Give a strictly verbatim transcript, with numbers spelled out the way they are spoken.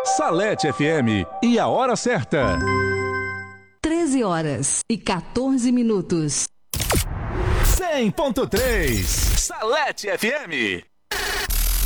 Salete F M e a hora certa. treze horas e quatorze minutos. cem ponto três Salete F M.